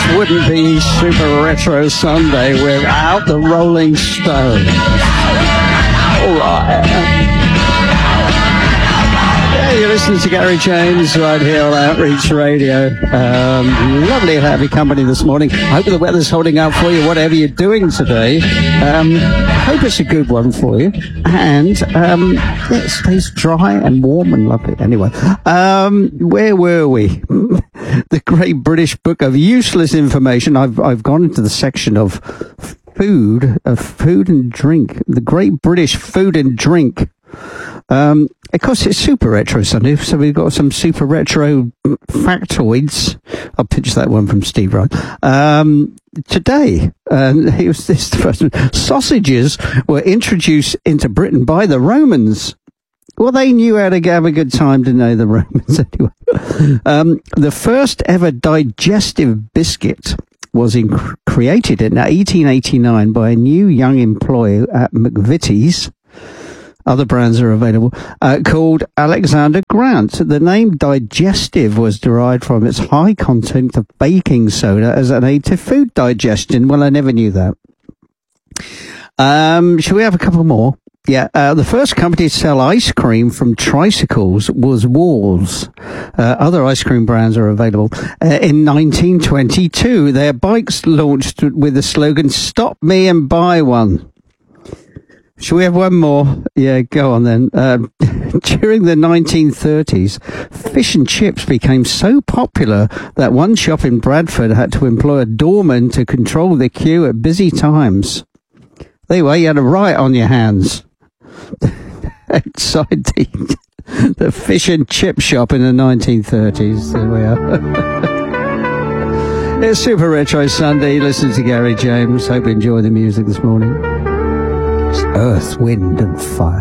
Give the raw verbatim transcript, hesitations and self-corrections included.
wouldn't be Super Retro Sunday without the Rolling Stones. All right. Yeah, you're listening to Gary James right here on Outreach Radio. Um, lovely to have your company this morning. Hope the weather's holding out for you, whatever you're doing today. Um, hope it's a good one for you. And um, yeah, it stays dry and warm and lovely. Anyway, um, where were we? The Great British Book of Useless Information. I've I've gone into the section of food, of food and drink. The Great British Food and Drink. Um, of course, it's Super Retro Sunday, so we've got some Super Retro factoids. I'll pitch that one from Steve Wright. Um, today, um, here's this first one. Sausages were introduced into Britain by the Romans. Well, they knew how to have a good time, didn't they, the Romans, anyway. Um, the first ever digestive biscuit was in, created in eighteen eighty-nine by a new young employee at McVitie's. Other brands are available, uh, called Alexander Grant. The name digestive was derived from its high content of baking soda as an aid to food digestion. Well, I never knew that. Um, shall we have a couple more? Yeah, uh, the first company to sell ice cream from tricycles was Walls. Uh, other ice cream brands are available. Uh, in nineteen twenty-two, their bikes launched with the slogan, "Stop me and buy one." Shall we have one more? Yeah, go on then. Uh, during the nineteen thirties, fish and chips became so popular that one shop in Bradford had to employ a doorman to control the queue at busy times. There you were, you had a riot on your hands. Outside the, the fish and chip shop in the nineteen thirties. There we are. It's Super Retro Sunday. Listen to Gary James. Hope you enjoy the music this morning. It's Earth, Wind and Fire.